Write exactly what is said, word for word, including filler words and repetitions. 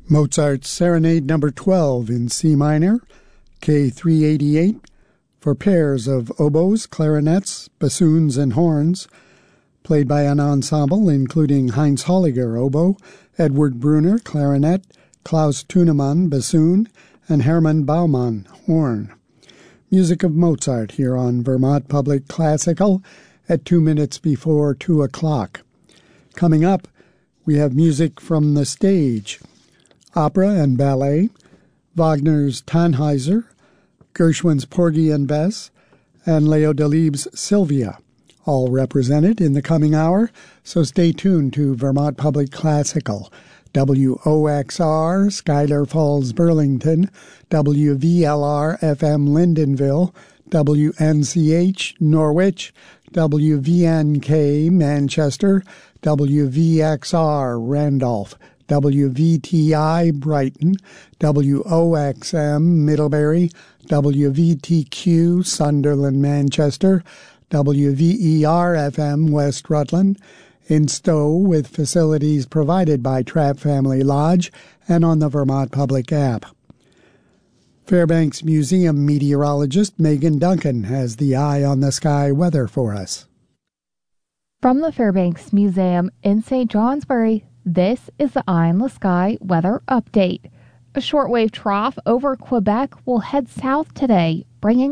Mozart's Serenade Number twelve in C minor, K three eighty-eight, for pairs of oboes, clarinets, bassoons, and horns, played by an ensemble including Heinz Holliger, oboe, Edward Brunner, clarinet, Klaus Thunemann, bassoon, and Hermann Baumann, horn. Music of Mozart here on Vermont Public Classical at two minutes before two o'clock. Coming up, we have music from the stage, opera and ballet, Wagner's Tannhäuser, Gershwin's Porgy and Bess, and Leo Delibes' Sylvia, all represented in the coming hour, so stay tuned to Vermont Public Classical, W O X R, Schuyler Falls, Burlington, W V L R F M, Lyndonville, W N C H, Norwich, W V N K, Manchester, W V X R, Randolph, W V T I, Brighton, W O X M, Middlebury, W V T Q, Sunderland, Manchester, W V E R F M, West Rutland, in Stowe with facilities provided by Trapp Family Lodge and on the Vermont Public app. Fairbanks Museum meteorologist Megan Duncan has the eye on the sky weather for us. From the Fairbanks Museum in Saint Johnsbury, this is the Eye on the Sky weather update. A shortwave trough over Quebec will head south today, bringing